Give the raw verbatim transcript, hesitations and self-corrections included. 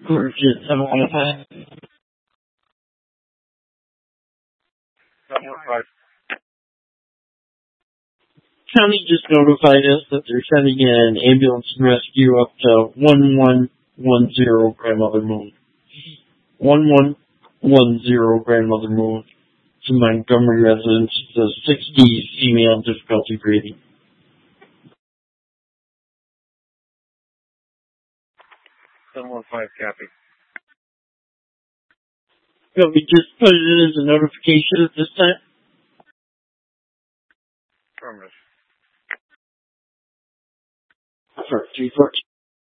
Bridget, seven one five. seven one five. County just notified us that they're sending an ambulance and rescue up to one one one zero Grandmother Moon. one one one zero Grandmother Moon to Montgomery residents, the sixty female difficulty rating. seven one five, copy. Can we just put it in as a notification at this time? Affirmative. For three fourteen.